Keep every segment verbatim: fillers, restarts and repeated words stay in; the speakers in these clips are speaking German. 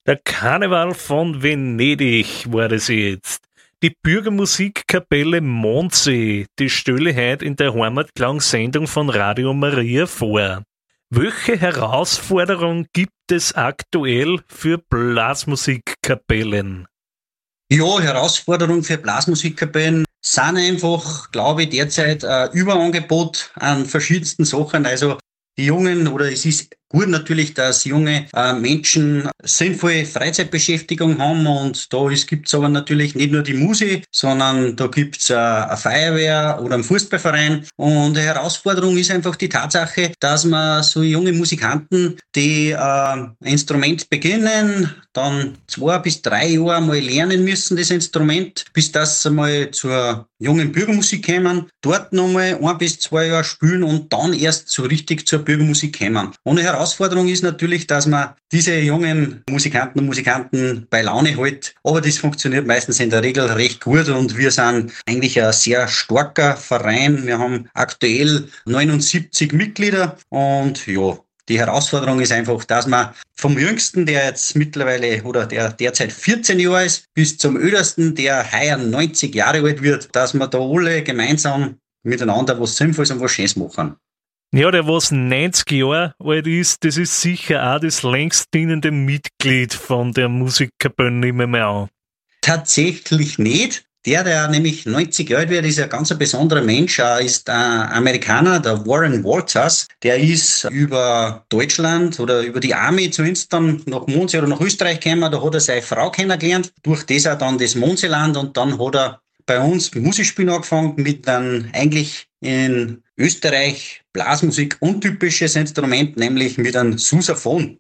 Der Karneval von Venedig war das jetzt. Die Bürgermusikkapelle Mondsee, die stelle heute in der Heimatklang-Sendung von Radio Maria vor. Welche Herausforderung gibt es aktuell für Blasmusikkapellen? Ja, Herausforderungen für Blasmusikkapellen sind einfach, glaube ich, derzeit ein Überangebot an verschiedensten Sachen. Also die Jungen, oder es ist gut natürlich, dass junge äh, Menschen sinnvolle Freizeitbeschäftigung haben, und da gibt es aber natürlich nicht nur die Musik, sondern da gibt es äh, eine Feuerwehr oder einen Fußballverein, und die Herausforderung ist einfach die Tatsache, dass man so junge Musikanten, die äh, ein Instrument beginnen, dann zwei bis drei Jahre mal lernen müssen, das Instrument, bis das sie mal zur jungen Bürgermusik kommen, dort nochmal ein bis zwei Jahre spielen und dann erst so richtig zur Bürgermusik kommen. Und die Herausforderung ist natürlich, dass man diese jungen Musikanten und Musikanten bei Laune hält, aber das funktioniert meistens in der Regel recht gut, und wir sind eigentlich ein sehr starker Verein. Wir haben aktuell neunundsiebzig Mitglieder, und ja, die Herausforderung ist einfach, dass man vom Jüngsten, der jetzt mittlerweile oder der derzeit vierzehn Jahre ist, bis zum Ältesten, der heuer neunzig Jahre alt wird, dass wir da alle gemeinsam miteinander was Sinnvolles und was Schönes machen. Ja, der was neunzig Jahre alt ist, das ist sicher auch das längst dienende Mitglied von der Musikkapelle, nehme ich mal an. Tatsächlich nicht. Der, der nämlich neunzig Jahre alt wird, ist ein ganz besonderer Mensch, er ist ein Amerikaner, der Warren Walters. Der ist über Deutschland oder über die Army zumindest dann nach Mondsee oder nach Österreich gekommen. Da hat er seine Frau kennengelernt, durch das er dann das Mondseeland, und dann hat er bei uns Musikspielen angefangen mit einem eigentlich in Österreich Blasmusik untypisches Instrument, nämlich mit einem Sousaphon.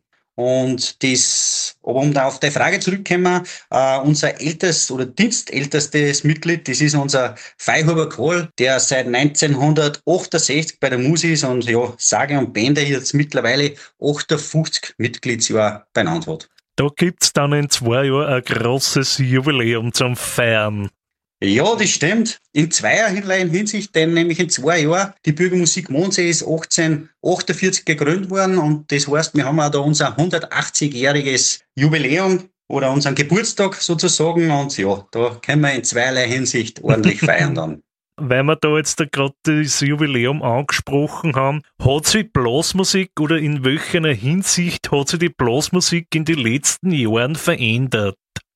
Und das, aber um da auf die Frage zurückzukommen, äh, unser ältestes oder dienstältestes Mitglied, das ist unser Freihuber Kohl, der seit neunzehnhundertachtundsechzig bei der Musik ist und ja, sage und Bände jetzt mittlerweile achtundfünfzig Mitgliedsjahre beieinander hat. Da gibt's dann in zwei Jahren ein großes Jubiläum zum Feiern. Ja, das stimmt. In zweierlei Hinsicht, denn nämlich in zwei Jahren, die Bürgermusik Mondsee ist achtzehnhundertachtundvierzig gegründet worden, und das heißt, wir haben auch da unser hundertachtzigjähriges Jubiläum oder unseren Geburtstag sozusagen, und ja, da können wir in zweierlei Hinsicht ordentlich feiern dann. Weil wir da jetzt gerade das Jubiläum angesprochen haben, hat sich Blasmusik oder in welcher Hinsicht hat sich die Blasmusik in den letzten Jahren verändert?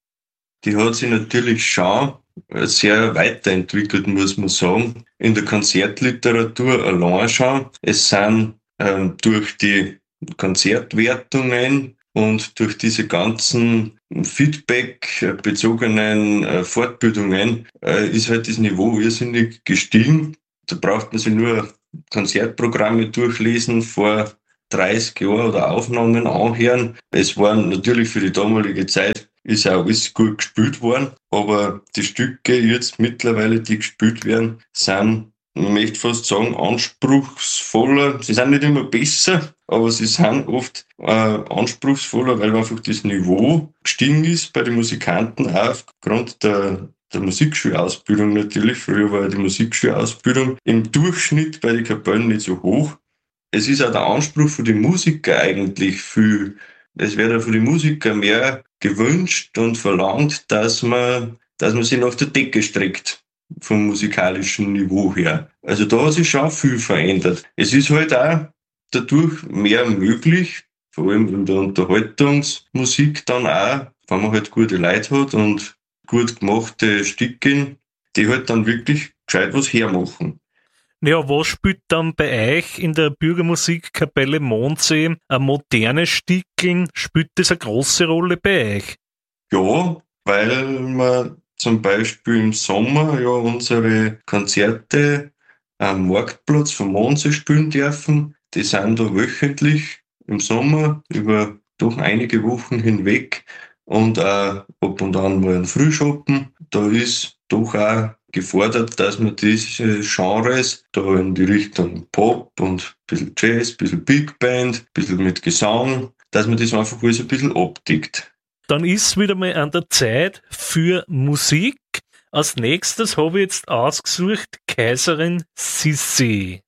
Die hat sich natürlich schon sehr weiterentwickelt, muss man sagen. In der Konzertliteratur allein schon. Es sind ähm, durch die Konzertwertungen und durch diese ganzen Feedback-bezogenen äh, Fortbildungen äh, ist halt das Niveau irrsinnig gestiegen. Da braucht man sich nur Konzertprogramme durchlesen vor dreißig Jahren oder Aufnahmen anhören. Es waren natürlich für die damalige Zeit ist auch alles gut gespielt worden, aber die Stücke jetzt mittlerweile, die gespielt werden, sind, ich möchte fast sagen, anspruchsvoller. Sie sind nicht immer besser, aber sie sind oft äh, anspruchsvoller, weil einfach das Niveau gestiegen ist bei den Musikanten, auch aufgrund der, der Musikschulausbildung natürlich. Früher war die Musikschulausbildung im Durchschnitt bei den Kapellen nicht so hoch. Es ist auch der Anspruch für die Musiker eigentlich viel. Es wird auch für die Musiker mehr gewünscht und verlangt, dass man, dass man sich nach der Decke streckt, vom musikalischen Niveau her. Also da hat sich schon viel verändert. Es ist halt auch dadurch mehr möglich, vor allem in der Unterhaltungsmusik dann auch, wenn man halt gute Leute hat und gut gemachte Stücke, die halt dann wirklich gescheit was hermachen. Ja, was spielt dann bei euch in der Bürgermusikkapelle Mondsee ein modernes Stückchen? Spielt das eine große Rolle bei euch? Ja, weil wir zum Beispiel im Sommer ja unsere Konzerte am Marktplatz von Mondsee spielen dürfen. Die sind da wöchentlich im Sommer über doch einige Wochen hinweg, und auch ab und an mal ein Frühschoppen. Da ist doch auch gefordert, dass man diese Genres da in die Richtung Pop und ein bisschen Jazz, ein bisschen Big Band, ein bisschen mit Gesang, dass man das einfach alles ein bisschen abdeckt. Dann ist wieder mal an der Zeit für Musik. Als nächstes habe ich jetzt ausgesucht Kaiserin Sissi.